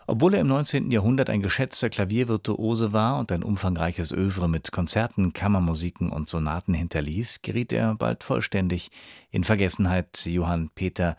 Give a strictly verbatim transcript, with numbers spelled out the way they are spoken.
Obwohl er im neunzehnten Jahrhundert ein geschätzter Klaviervirtuose war und ein umfangreiches Œuvre mit Konzerten, Kammermusiken und Sonaten hinterließ, geriet er bald vollständig in Vergessenheit. Johann Peter